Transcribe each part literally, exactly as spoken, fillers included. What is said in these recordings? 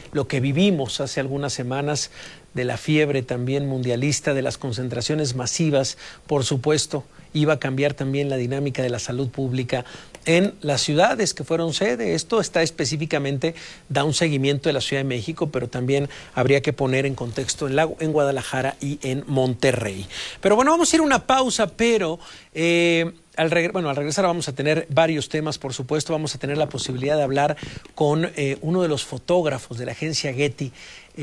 lo que vivimos hace algunas semanas, de la fiebre también mundialista, de las concentraciones masivas, por supuesto, iba a cambiar también la dinámica de la salud pública en las ciudades que fueron sede. Esto está específicamente, da un seguimiento de la Ciudad de México, pero también habría que poner en contexto en, la, en Guadalajara y en Monterrey. Pero bueno, vamos a ir a una pausa, pero... Eh, Al, reg bueno, al regresar vamos a tener varios temas, por supuesto. Vamos a tener la posibilidad de hablar con eh, uno de los fotógrafos de la agencia Getty,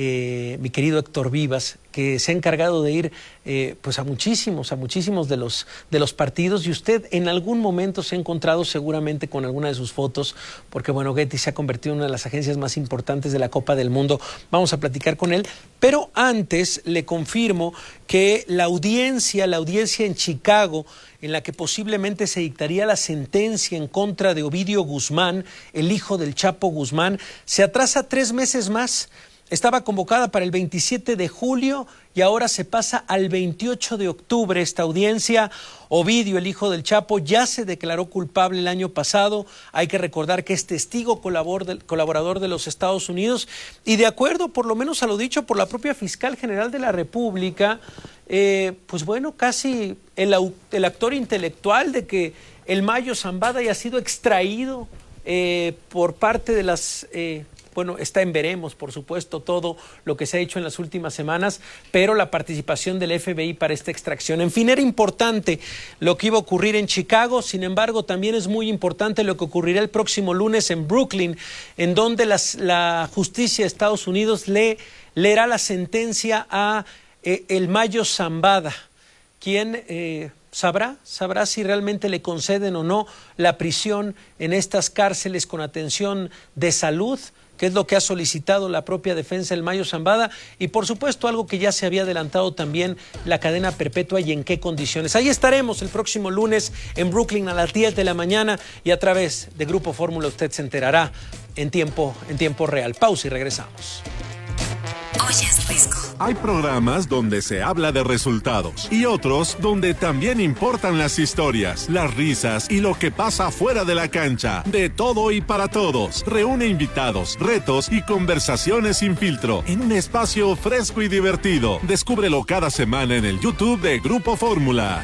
eh, mi querido Héctor Vivas, que se ha encargado de ir eh, pues a muchísimos, a muchísimos de los, de los partidos, y usted en algún momento se ha encontrado seguramente con alguna de sus fotos, porque bueno, Getty se ha convertido en una de las agencias más importantes de la Copa del Mundo. Vamos a platicar con él, pero antes le confirmo que la audiencia, la audiencia en Chicago, en la que posiblemente se dictaría la sentencia en contra de Ovidio Guzmán, el hijo del Chapo Guzmán, se atrasa tres meses más. Estaba convocada para el veintisiete de julio y ahora se pasa al veintiocho de octubre esta audiencia. Ovidio, el hijo del Chapo, ya se declaró culpable el año pasado. Hay que recordar que es testigo colaborador de los Estados Unidos y, de acuerdo por lo menos a lo dicho por la propia fiscal general de la República, eh, pues bueno, casi el, el actor intelectual de que el Mayo Zambada haya sido extraído eh, por parte de las... Eh, Bueno, está en veremos, por supuesto, todo lo que se ha hecho en las últimas semanas, pero la participación del F B I para esta extracción. En fin, era importante lo que iba a ocurrir en Chicago. Sin embargo, también es muy importante lo que ocurrirá el próximo lunes en Brooklyn, en donde las, la justicia de Estados Unidos le leerá la sentencia a eh, el Mayo Zambada, quien... Eh, Sabrá, sabrá si realmente le conceden o no la prisión en estas cárceles con atención de salud, que es lo que ha solicitado la propia defensa del Mayo Zambada, y por supuesto algo que ya se había adelantado también, la cadena perpetua y en qué condiciones. Ahí estaremos el próximo lunes en Brooklyn a las diez de la mañana y a través de Grupo Fórmula usted se enterará en tiempo, en tiempo real. Pausa y regresamos. Oyes Risco. Hay programas donde se habla de resultados y otros donde también importan las historias, las risas y lo que pasa fuera de la cancha. De todo y para todos. Reúne invitados, retos y conversaciones sin filtro en un espacio fresco y divertido. Descúbrelo cada semana en el YouTube de Grupo Fórmula.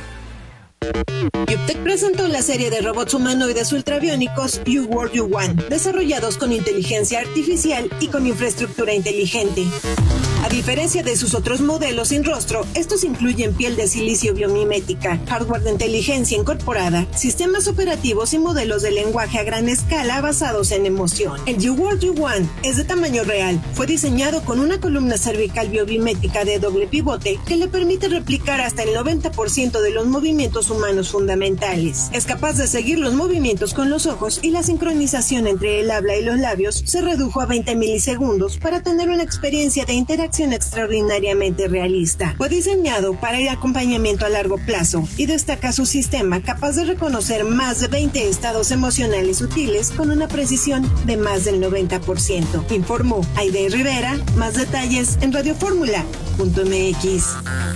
Yuptec presentó la serie de robots humanoides ultrabiónicos You World You Want, desarrollados con inteligencia artificial y con infraestructura inteligente. A diferencia de sus otros modelos sin rostro, estos incluyen piel de silicio biomimética, hardware de inteligencia incorporada, sistemas operativos y modelos de lenguaje a gran escala basados en emoción. El You World You Want es de tamaño real. Fue diseñado con una columna cervical biomimética de doble pivote que le permite replicar hasta el noventa por ciento de los movimientos humanos fundamentales. Es capaz de seguir los movimientos con los ojos y la sincronización entre el habla y los labios se redujo a veinte milisegundos para tener una experiencia de interacción extraordinariamente realista. Fue diseñado para el acompañamiento a largo plazo y destaca su sistema capaz de reconocer más de veinte estados emocionales sutiles con una precisión de más del noventa por ciento. Informó Aide Rivera. Más detalles en radioformula punto m x.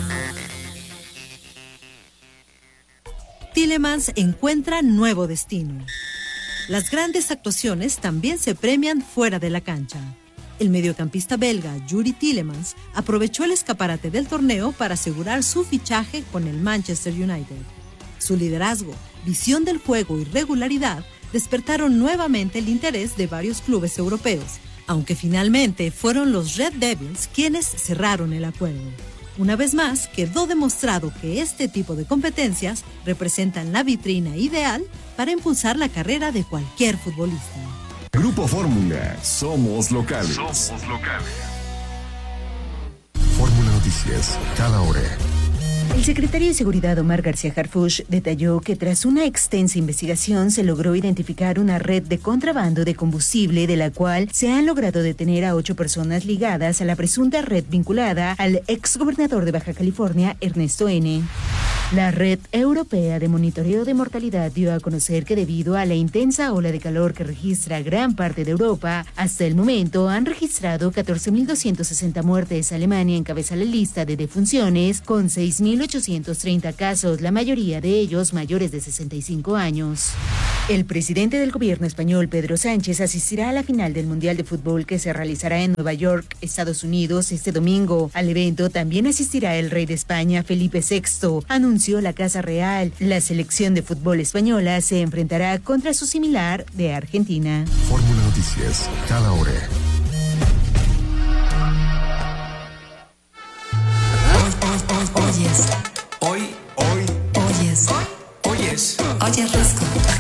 Tielemans encuentra nuevo destino. Las grandes actuaciones también se premian fuera de la cancha. El mediocampista belga Yuri Tielemans aprovechó el escaparate del torneo para asegurar su fichaje con el Manchester United. Su liderazgo, visión del juego y regularidad despertaron nuevamente el interés de varios clubes europeos, aunque finalmente fueron los Red Devils quienes cerraron el acuerdo. Una vez más, quedó demostrado que este tipo de competencias representan la vitrina ideal para impulsar la carrera de cualquier futbolista. Grupo Fórmula, somos locales. Somos locales. Fórmula Noticias, cada hora. El secretario de Seguridad Omar García Harfuch detalló que tras una extensa investigación se logró identificar una red de contrabando de combustible de la cual se han logrado detener a ocho personas ligadas a la presunta red vinculada al exgobernador de Baja California, Ernesto N. La Red Europea de Monitoreo de Mortalidad dio a conocer que debido a la intensa ola de calor que registra gran parte de Europa, hasta el momento han registrado catorce mil doscientas sesenta muertes. Alemania encabeza la lista de defunciones con seis mil ochocientos treinta casos, la mayoría de ellos mayores de sesenta y cinco años. El presidente del gobierno español, Pedro Sánchez, asistirá a la final del Mundial de Fútbol que se realizará en Nueva York, Estados Unidos, este domingo. Al evento también asistirá el rey de España, Felipe sexto, anunció la Casa Real. La selección de fútbol española se enfrentará contra su similar de Argentina. Fórmula Noticias, cada hora. Oyes. Hoy, hoy. Oyes. Oyes. Oyes Risco.